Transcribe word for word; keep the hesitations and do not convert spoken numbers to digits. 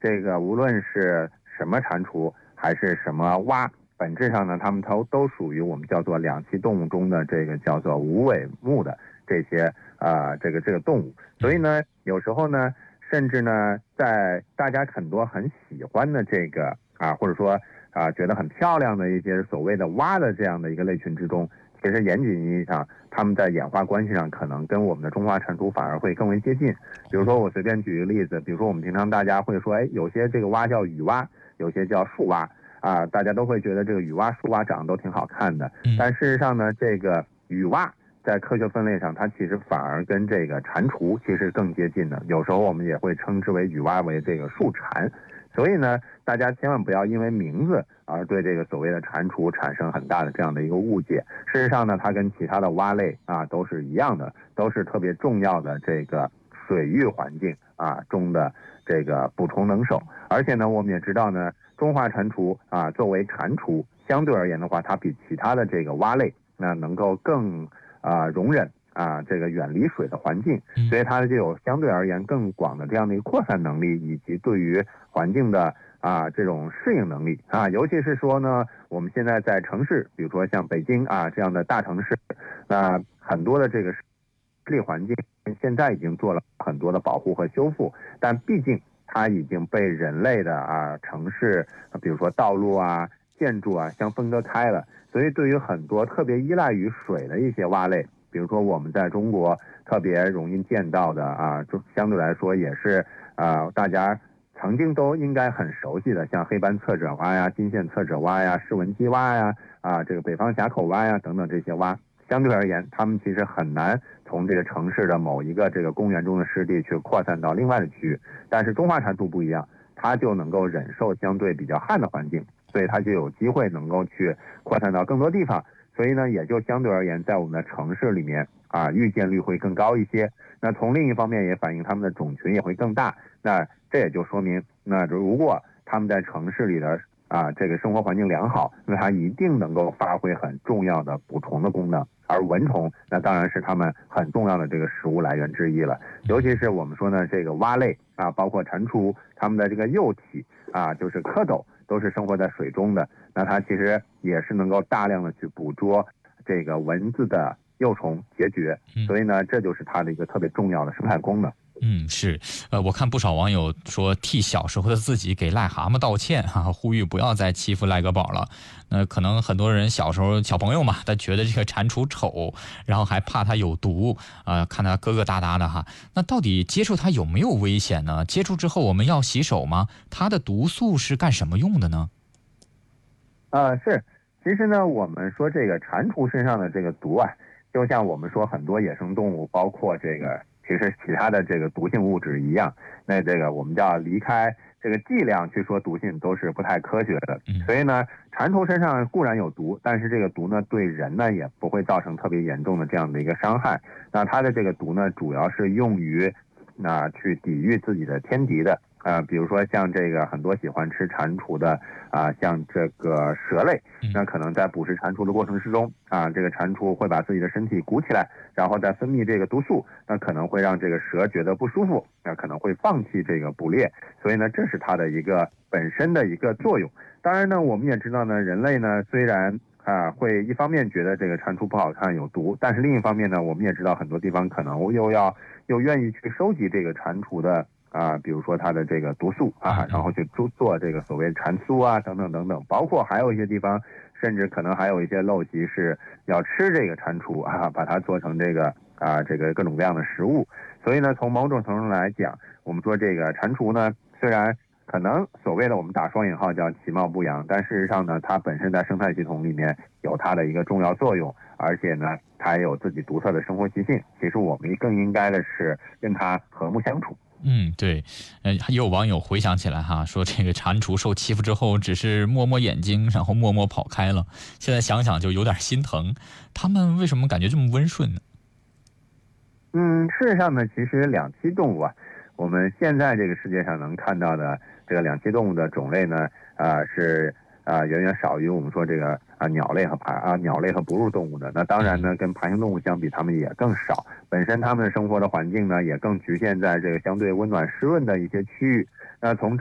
这个无论是什么蟾蜍还是什么蛙，本质上呢，它们都都属于我们叫做两栖动物中的这个叫做无尾目的这些啊、呃、这个这个动物。所以呢，有时候呢，甚至呢，在大家很多很喜欢的这个啊，或者说啊觉得很漂亮的一些所谓的蛙的这样的一个类群之中，其实严谨意义上，它们在演化关系上可能跟我们的中华蟾蜍反而会更为接近。比如说，我随便举一个例子，比如说我们平常大家会说，哎，有些这个蛙叫雨蛙，有些叫树蛙啊，大家都会觉得这个雨蛙、树蛙长得都挺好看的。但事实上呢，这个雨蛙在科学分类上，它其实反而跟这个蟾蜍其实更接近的。有时候我们也会称之为雨蛙为这个树蟾。所以呢，大家千万不要因为名字而对这个所谓的蟾蜍产生很大的这样的一个误解。事实上呢，它跟其他的蛙类啊都是一样的，都是特别重要的这个水域环境啊中的这个捕虫能手。而且呢，我们也知道呢，中华蟾蜍啊作为蟾蜍，相对而言的话，它比其他的这个蛙类那能够更啊容忍啊，这个远离水的环境，所以它就有相对而言更广的这样的一个扩散能力，以及对于环境的啊这种适应能力啊，尤其是说呢，我们现在在城市，比如说像北京啊这样的大城市，那很多的这个湿地环境现在已经做了很多的保护和修复，但毕竟它已经被人类的啊城市，比如说道路啊、建筑啊相分割开了，所以对于很多特别依赖于水的一些蛙类。比如说我们在中国特别容易见到的啊，就相对来说也是啊，大家曾经都应该很熟悉的，像黑斑侧褶蛙呀、金线侧褶蛙呀、氏纹鸡蛙呀、啊这个北方峡口蛙呀等等这些蛙，相对而言，它们其实很难从这个城市的某一个这个公园中的湿地去扩散到另外的区域。但是中华蟾蜍不一样，它就能够忍受相对比较旱的环境，所以它就有机会能够去扩散到更多地方。所以呢，也就相对而言，在我们的城市里面啊，遇见率会更高一些。那从另一方面也反映它们的种群也会更大。那这也就说明，那如果它们在城市里的啊这个生活环境良好，那它一定能够发挥很重要的捕虫的功能。而蚊虫，那当然是它们很重要的这个食物来源之一了。尤其是我们说呢，这个蛙类啊，包括蟾蜍，它们的这个幼体啊，就是蝌蚪，都是生活在水中的。那它其实也是能够大量的去捕捉这个蚊子的幼虫孑孓，所以呢，这就是它的一个特别重要的生态功能。 嗯，是，呃，我看不少网友说替小时候的自己给癞蛤蟆道歉哈、啊，呼吁不要再欺负赖哥宝了。那可能很多人小时候小朋友嘛，他觉得这个蟾蜍丑，然后还怕它有毒啊、呃，看它疙疙瘩瘩的哈。那到底接触它有没有危险呢？接触之后我们要洗手吗？它的毒素是干什么用的呢？ 呃，是，其实呢，我们说这个蟾蜍身上的这个毒啊，就像我们说很多野生动物，包括这个其实其他的这个毒性物质一样，那这个我们叫离开这个剂量去说毒性都是不太科学的。所以呢，蟾蜍身上固然有毒，但是这个毒呢对人呢也不会造成特别严重的这样的一个伤害。那它的这个毒呢，主要是用于那、呃、去抵御自己的天敌的。啊、呃，比如说像这个很多喜欢吃蟾蜍的啊、呃，像这个蛇类，那可能在捕食蟾蜍的过程之中啊、呃，这个蟾蜍会把自己的身体鼓起来，然后再分泌这个毒素，那可能会让这个蛇觉得不舒服，那可能会放弃这个捕猎，所以呢，这是它的一个本身的一个作用。当然呢，我们也知道呢，人类呢虽然啊会一方面觉得这个蟾蜍不好看有毒，但是另一方面呢，我们也知道很多地方可能又要又愿意去收集这个蟾蜍的。啊，比如说它的这个毒素啊，然后去做这个所谓蟾酥啊，等等等等，包括还有一些地方，甚至可能还有一些陋习是要吃这个蟾蜍啊，把它做成这个啊这个各种各样的食物。所以呢，从某种程度来讲，我们说这个蟾蜍呢，虽然可能所谓的我们打双引号叫其貌不扬，但事实上呢，它本身在生态系统里面有它的一个重要作用，而且呢，它也有自己独特的生活习性。其实我们更应该的是跟它和睦相处。 嗯，对，呃，也有网友回想起来哈，说这个蟾蜍受欺负之后，只是摸摸眼睛，然后默默跑开了。现在想想就有点心疼，他们为什么感觉这么温顺呢？ 嗯，事实上呢，其实两栖动物啊，我们现在这个世界上能看到的这个两栖动物的种类呢，啊、呃、是啊、呃、远远少于我们说这个啊鸟类和爬啊鸟类和哺乳动物的。那当然呢，跟爬行动物相比，它们也更少。本身它们生活的环境呢，也更局限在这个相对温暖湿润的一些区域。那从